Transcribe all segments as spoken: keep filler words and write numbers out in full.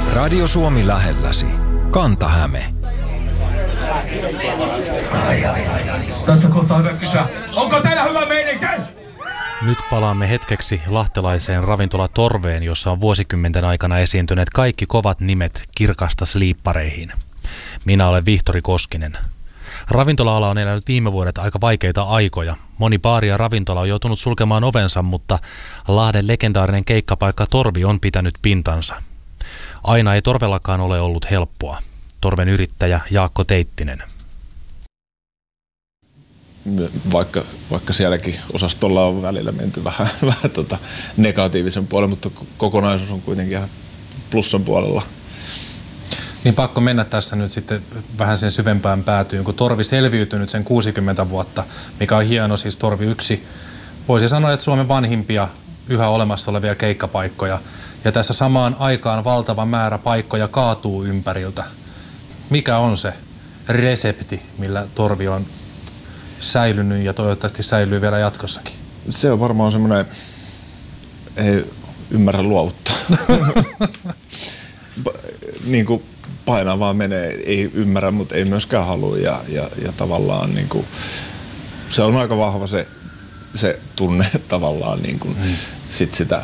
Radio Suomi lähelläsi. Kanta-Häme. Ai, ai, ai, ai. Tässä kohtaa hyvä kysyä. Onko teillä hyvä meininki? Nyt palaamme hetkeksi lahtelaiseen ravintola Torveen, jossa on vuosikymmenten aikana esiintyneet kaikki kovat nimet kirkasta sliippareihin. Minä olen Vihtori Koskinen. Ravintola-ala on elänyt viime vuodet aika vaikeita aikoja. Moni baari ja ravintola on joutunut sulkemaan ovensa, mutta Lahden legendaarinen keikkapaikka Torvi on pitänyt pintansa. Aina ei Torvellakaan ole ollut helppoa. Torven yrittäjä Jaakko Teittinen. Vaikka, vaikka sielläkin osastolla on välillä menty vähän, vähän tota negatiivisen puolella, mutta kokonaisuus on kuitenkin ihan plussan puolella. Niin pakko mennä tässä nyt sitten vähän sen syvempään päätyyn, kun Torvi selviytynyt sen kuusikymmentä vuotta, mikä on hieno, siis Torvi yksi. Voisi sanoa, että Suomen vanhimpia yhä olemassa olevia keikkapaikkoja. Ja tässä samaan aikaan valtava määrä paikkoja kaatuu ympäriltä. Mikä on se resepti, millä Torvi on säilynyt ja toivottavasti säilyy vielä jatkossakin? Se on varmaan semmoinen, ei ymmärrä luovuttaa. niin kuin painaa vaan menee, ei ymmärrä, mutta ei myöskään halua ja, ja, ja tavallaan niin kuin, se on aika vahva se, se tunne tavallaan niin kuin, mm. sit sitä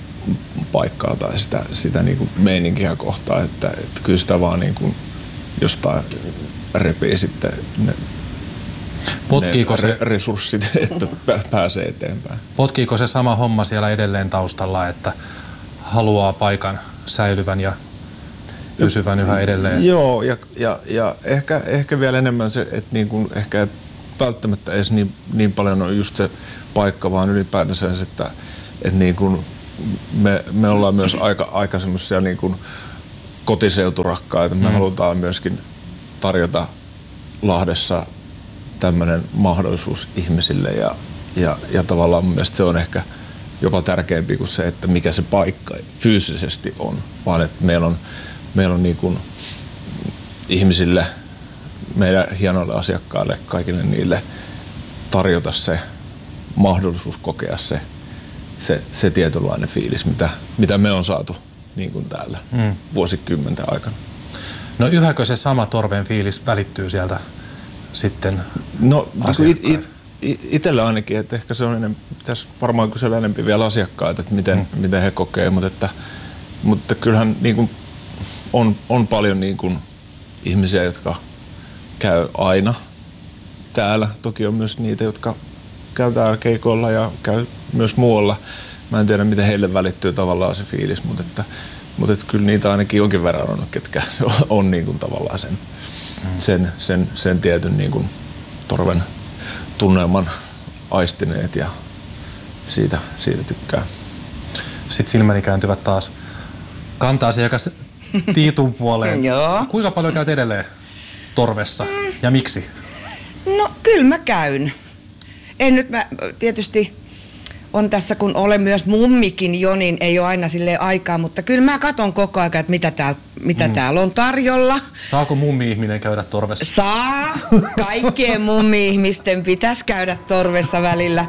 paikkaa tai sitä, sitä niin kuin meininkiä kohtaan, että, että kyllä sitä vaan niin kuin jostain repii sitten ne, Potkiiko ne se, resurssit, että pääsee eteenpäin. Potkiiko se sama homma siellä edelleen taustalla, että haluaa paikan säilyvän ja pysyvän yhä edelleen? Joo, ja, ja, ja ehkä, ehkä vielä enemmän se, että niin kuin ehkä välttämättä edes niin, niin paljon on just se paikka, vaan ylipäätänsä se, että, että niin kuin me, me ollaan myös aika, aika semmoisia niin kuin kotiseuturakkaita. Me mm. halutaan myöskin tarjota Lahdessa tämmöinen mahdollisuus ihmisille ja, ja, ja tavallaan mun mielestä se on ehkä jopa tärkeämpi kuin se, että mikä se paikka fyysisesti on, vaan että meillä on, meillä on niin kuin ihmisille, meidän hienoille asiakkaille, kaikille niille tarjota se mahdollisuus kokea se, se, se tietynlainen fiilis, mitä, mitä me on saatu niin kuin täällä mm. vuosikymmenten aikana. No yhäkö se sama Torven fiilis välittyy sieltä sitten no, it, it, it, itsellä ainakin, että ehkä se on enemmän, pitäisi varmaan kysellä enemmän vielä asiakkaita, että miten, mm. miten he kokee, mutta, että, mutta kyllähän niin kuin on, on paljon niin kuin ihmisiä, jotka käy aina täällä. Toki on myös niitä, jotka käy täällä keikoilla ja käy myös muualla. Mä en tiedä, miten heille välittyy tavallaan se fiilis, mutta, että, mutta että kyllä niitä ainakin jonkin verran on, ketkä on niin kuin tavallaan sen, mm. sen, sen, sen tietyn niin kuin Torven tunnelman aistineet ja siitä, siitä tykkää. Sitten silmäni kääntyvät taas kanta-asiakas Tiitun puoleen. Joo. Kuinka paljon käyt edelleen Torvessa ja miksi? No kyllä mä käyn. En nyt mä tietysti on tässä, kun olen myös mummikin jo, niin ei ole aina silleen aikaa, mutta kyllä mä katon koko ajan, että mitä täällä, mitä mm. täällä on tarjolla. Saako mummi-ihminen käydä Torvessa? Saa. Kaikkien mummi-ihmisten pitäisi käydä Torvessa välillä.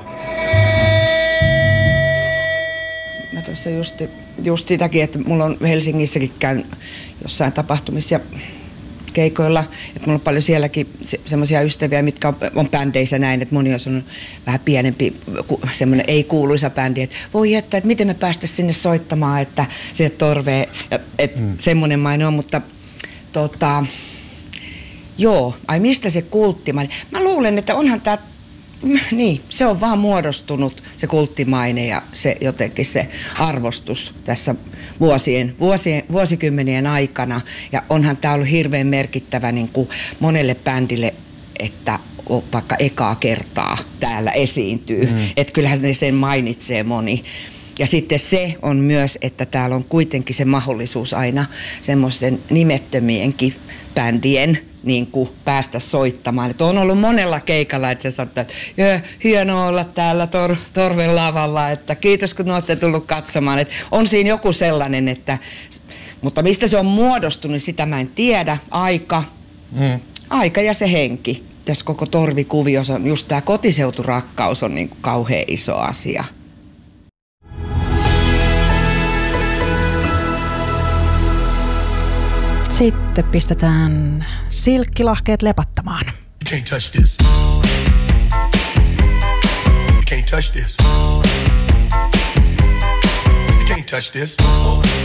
Mä tuossa just, just sitäkin, että mulla on Helsingissäkin käyn jossain tapahtumissa ja keikoilla, että mulla on paljon sielläkin se, semmoisia ystäviä, mitkä on, on bändeissä näin, että moni on vähän pienempi, semmoinen ei-kuuluisa bändi, että voi että, että miten me päästäisiin sinne soittamaan, että sinne Torveen, että mm. semmoinen maine on, mutta tota, joo, ai mistä se kulttimaine? Mä luulen, että onhan tää, niin, se on vaan muodostunut se kulttimaine ja se jotenkin se arvostus tässä vuosien, vuosien, vuosikymmenien aikana. Ja onhan tämä ollut hirveän merkittävä niin kuin monelle bändille, että vaikka ekaa kertaa täällä esiintyy. Mm. Että kyllähän ne sen mainitsee moni. Ja sitten se on myös, että täällä on kuitenkin se mahdollisuus aina semmoisen nimettömienkin bändien niin kuin päästä soittamaan. Et on ollut monella keikalla, että se sanoo, että hienoa olla täällä tor- Torven lavalla, että kiitos kun olette tullut katsomaan. Et on siinä joku sellainen, että, mutta mistä se on muodostunut, sitä mä en tiedä. Aika, mm. aika ja se henki. Tässä koko Torvikuviossa on just tämä kotiseuturakkaus on niin kuin kauhean iso asia. Sitten pistetään silkkilahkeet lepattamaan. You can't touch this. You can't touch this. You can't touch this.